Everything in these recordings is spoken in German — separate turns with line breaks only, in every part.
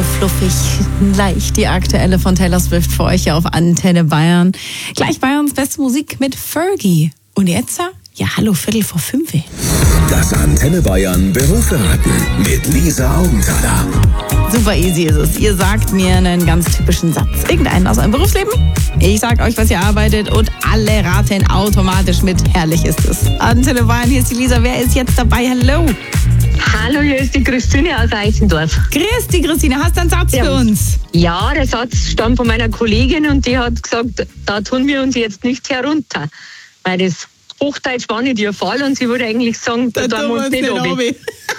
fluffig, leicht die aktuelle von Taylor Swift für euch hier auf Antenne Bayern. Gleich Bayerns beste Musik mit Fergie. Und jetzt, ja hallo, 4:45.
Das Antenne Bayern Berufsberaten mit Lisa Augenthaler.
Super easy ist es. Ihr sagt mir einen ganz typischen Satz. Irgendeinen aus eurem Berufsleben. Ich sag euch, was ihr arbeitet und alle raten automatisch mit. Herrlich ist es. Antenne Bayern, hier ist die Lisa. Wer ist jetzt dabei? Hallo.
Hallo, hier ist die Christine aus Eichendorf.
Grüß dich, Christine. Hast du einen Satz für uns?
Ja, der Satz stammt von meiner Kollegin und die hat gesagt, da tun wir uns jetzt nicht herunter. Weil das Hochdeutsch war nicht ihr Fall und sie würde eigentlich sagen, da tun wir uns nicht runter.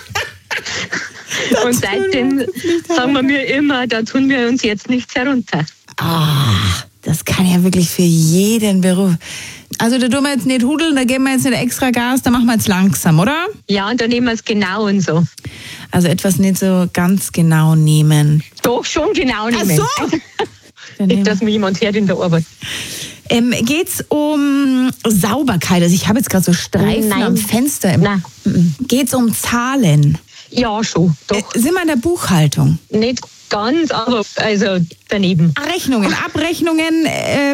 Und seitdem sagen wir mir immer, da tun wir uns jetzt nicht herunter.
Das kann ja wirklich für jeden Beruf. Also da tun wir jetzt nicht hudeln, da geben wir jetzt nicht extra Gas, da machen wir jetzt langsam, oder?
Ja, und dann nehmen wir es genau und so.
Also etwas nicht so ganz genau nehmen.
Doch, schon genau nehmen.
Ach so.
Nicht, dass mir jemand hört in der Arbeit.
Geht's um Sauberkeit? Also ich habe jetzt gerade so Streifen am Fenster.
Nein.
Geht's um Zahlen?
Ja, schon, doch.
Sind wir in der Buchhaltung?
Nicht ganz, aber also daneben.
Rechnungen, Abrechnungen,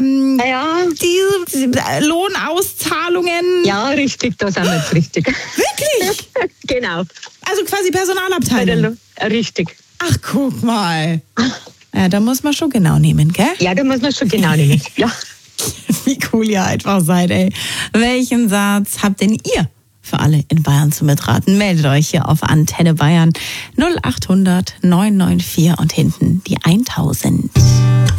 die Lohnauszahlungen.
Ja, richtig, da sind wir jetzt richtig.
Wirklich?
Genau.
Also quasi Personalabteilung.
Richtig.
Ach, guck mal. Ja, da muss man schon genau nehmen, gell?
Ja, da muss man schon genau nehmen. Ja.
Wie cool ihr einfach seid, ey. Welchen Satz habt denn ihr für alle in Bayern zu mitraten? Meldet euch hier auf Antenne Bayern 0800 994 und hinten die 1000.